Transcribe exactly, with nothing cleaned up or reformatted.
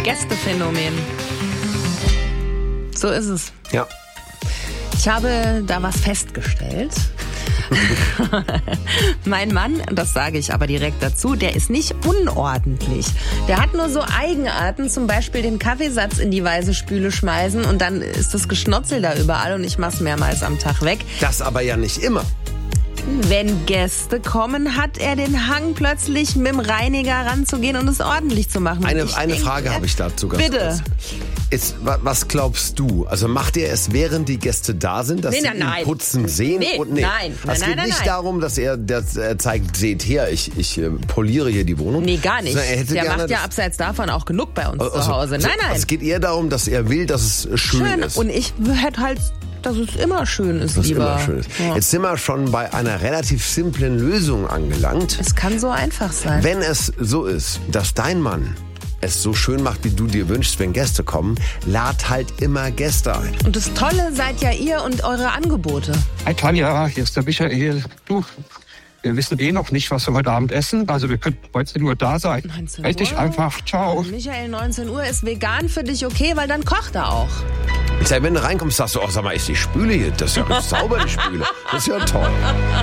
Gästephänomen. So ist es. Ja. Ich habe da was festgestellt. Mein Mann, das sage ich aber direkt dazu, der ist nicht unordentlich. Der hat nur so Eigenarten, zum Beispiel den Kaffeesatz in die weiße Spüle schmeißen und dann ist das Geschnotzel da überall und ich mach's mehrmals am Tag weg. Das aber ja nicht immer. Wenn Gäste kommen, hat er den Hang, plötzlich mit dem Reiniger ranzugehen und es ordentlich zu machen. Eine, Ich eine denke, Frage habe ich dazu. Ganz Bitte. kurz. Ist, was glaubst du? Also macht ihr es, während die Gäste da sind, dass Nee, sie nein, ihn nein. putzen sehen? Nee, und nee. nein, nein, Es geht nein, nein, nicht nein. darum, dass er, dass er zeigt, seht her, ich, ich äh, poliere hier die Wohnung. Nee, gar nicht. Sondern er hätte Der gerne, macht ja dass- abseits davon auch genug bei uns Also, zu Hause. Nein, nein. Es geht eher darum, dass er will, dass es schön, Schön. ist. Und ich hätte halt, dass es immer schön ist, dass es lieber. immer schön ist. Ja. Jetzt sind wir schon bei einer relativ simplen Lösung angelangt. Es kann so einfach sein. Wenn es so ist, dass dein Mann es so schön macht, wie du dir wünschst, wenn Gäste kommen, lad halt immer Gäste ein. Und das Tolle seid ja ihr und eure Angebote. Hi Tanja, hier ist der Michael. Du, wir wissen eh noch nicht, was wir heute Abend essen. Also wir könnten neunzehn Uhr da sein. neunzehn Meld dich Uhr? einfach. Ciao. Michael, neunzehn Uhr ist vegan für dich okay, weil dann kocht er auch. Wenn du reinkommst, sagst du, oh, sag mal, ist die Spüle hier? Das ist ja ganz sauber, die Spüle. Das ist ja toll.